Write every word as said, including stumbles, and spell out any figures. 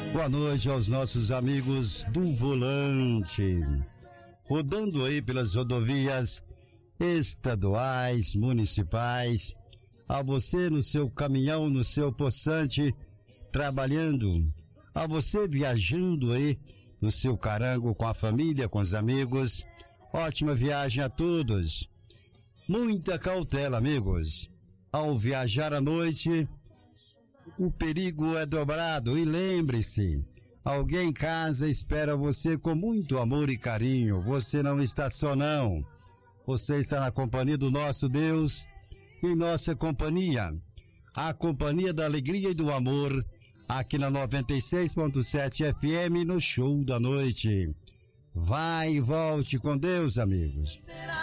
Boa noite aos nossos amigos do volante, rodando aí pelas rodovias estaduais, municipais, a você no seu caminhão, no seu poçante, trabalhando, a você viajando aí no seu carango com a família, com os amigos. Ótima viagem a todos. Muita cautela, amigos. Ao viajar à noite, o perigo é dobrado. E lembre-se, alguém em casa espera você com muito amor e carinho. Você não está só, não. Você está na companhia do nosso Deus, em nossa companhia, a companhia da alegria e do amor, aqui na noventa e seis ponto sete F M, no Show da Noite. Vai e volte com Deus, amigos.